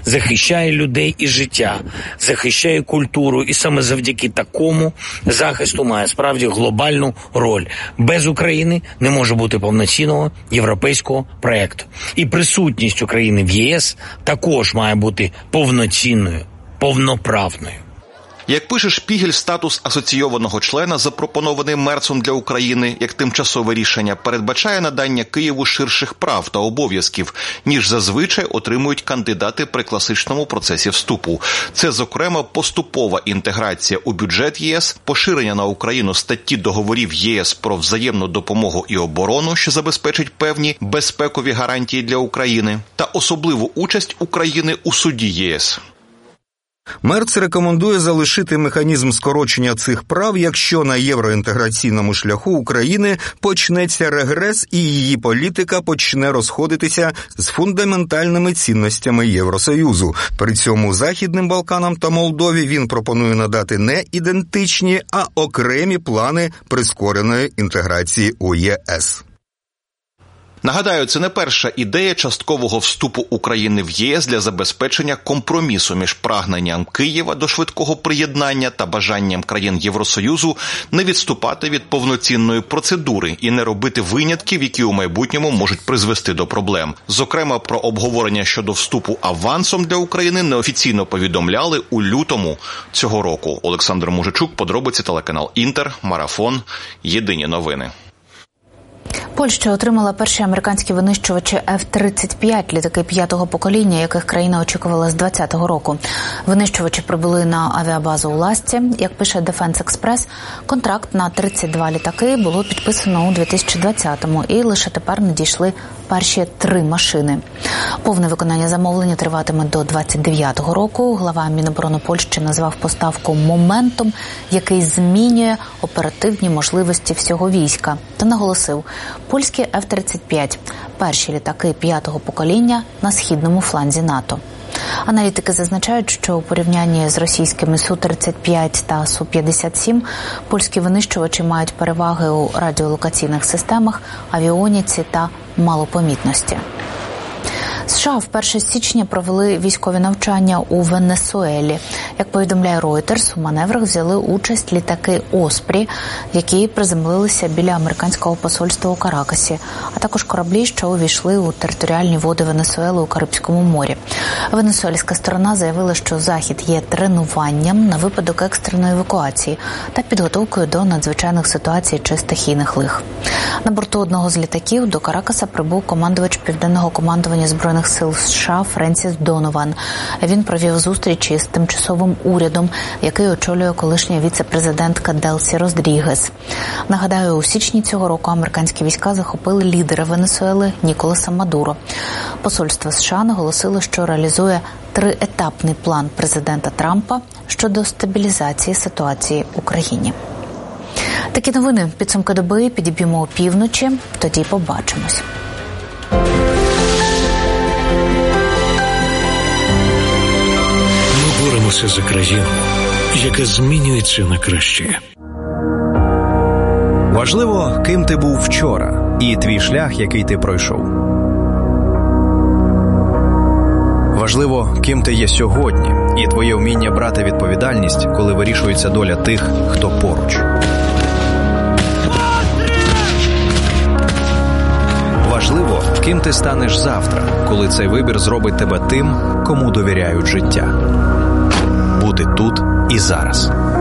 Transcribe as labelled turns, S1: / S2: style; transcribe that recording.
S1: захищає людей і життя, захищає культуру, і саме завдяки такому захисту має справді глобальну роль. Без України не може бути повноцінного європейського проєкту. І присутність України в ЄС також має бути повноцінною, повноправною.
S2: Як пише Шпігель, статус асоційованого члена, запропонований Мерцом для України як тимчасове рішення, передбачає надання Києву ширших прав та обов'язків, ніж зазвичай отримують кандидати при класичному процесі вступу. Це, зокрема, поступова інтеграція у бюджет ЄС, поширення на Україну статті договорів ЄС про взаємну допомогу і оборону, що забезпечить певні безпекові гарантії для України, та особливу участь України у суді ЄС.
S3: Мерц рекомендує залишити механізм скорочення цих прав, якщо на євроінтеграційному шляху України почнеться регрес і її політика почне розходитися з фундаментальними цінностями Євросоюзу. При цьому Західним Балканам та Молдові він пропонує надати не ідентичні, а окремі плани прискореної інтеграції у ЄС.
S2: Нагадаю, це не перша ідея часткового вступу України в ЄС для забезпечення компромісу між прагненням Києва до швидкого приєднання та бажанням країн Євросоюзу не відступати від повноцінної процедури і не робити винятків, які у майбутньому можуть призвести до проблем. Зокрема, про обговорення щодо вступу авансом для України неофіційно повідомляли у лютому цього року. Олександр Мужичук, подробиці, телеканал Інтер, Марафон, Єдині новини.
S4: Польща отримала перші американські винищувачі F-35, літаки 5-го покоління, яких країна очікувала з 2020 року. Винищувачі прибули на авіабазу у Ласці. Як пише Defense Express, контракт на 32 літаки було підписано у 2020-му, і лише тепер надійшли перші 3 машини. Повне виконання замовлення триватиме до 29-го року. Глава Міноборони Польщі назвав поставку моментом, який змінює оперативні можливості всього війська, та наголосив, польські F-35 – перші літаки 5-го покоління на східному фланзі НАТО. Аналітики зазначають, що у порівнянні з російськими Су-35 та Су-57 польські винищувачі мають переваги у радіолокаційних системах, авіоніці та малопомітності. США в 1 січня провели військові навчання у Венесуелі. Як повідомляє Reuters, у маневрах взяли участь літаки «Оспрі», які приземлилися біля американського посольства у Каракасі, а також кораблі, що увійшли у територіальні води Венесуели у Карибському морі. Венесуельська сторона заявила, що захід є тренуванням на випадок екстреної евакуації та підготовкою до надзвичайних ситуацій чи стихійних лих. На борту одного з літаків до Каракаса прибув командувач Південного командування Збройних сил США Френсіс Донован. Він провів зустріч із тимчасовим урядом, який очолює колишня віце-президентка Делсі Родрігес. Нагадаю, у січні цього року американські війська захопили лідера Венесуели Ніколаса Мадуро. Посольство США наголосило, що реалізує 3-етапний план президента Трампа щодо стабілізації ситуації в Україні. Такі новини, підсумки доби підіб'ємо опівночі, тоді побачимось.
S5: Ми боремося за країну, яка змінюється на краще.
S6: Важливо, ким ти був вчора, і твій шлях, який ти пройшов. Важливо, ким ти є сьогодні, і твоє вміння брати відповідальність, коли вирішується доля тих, хто поруч. Важливо, ким ти станеш завтра, коли цей вибір зробить тебе тим, кому довіряють життя. Бути тут і зараз.